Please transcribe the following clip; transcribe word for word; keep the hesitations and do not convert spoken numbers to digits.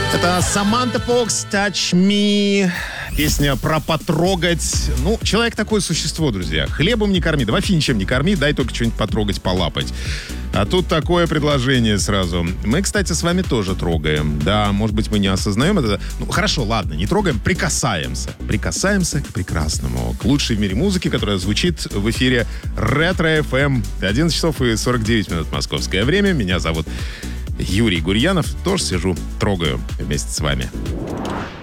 Это Саманта Фокс, Touch Me. Песня про потрогать. Ну, человек такое существо, друзья. Хлебом не корми, да вообще ничем не корми, дай только что-нибудь потрогать, полапать. А тут такое предложение сразу. Мы, кстати, с вами тоже трогаем. Да, может быть, мы не осознаем это. Ну, хорошо, ладно, не трогаем, прикасаемся. Прикасаемся к прекрасному, к лучшей в мире музыке, которая звучит в эфире Ретро-эф эм. одиннадцать часов и сорок девять минут московское время. Меня зовут Юрий Гурьянов. Тоже сижу, трогаю вместе с вами.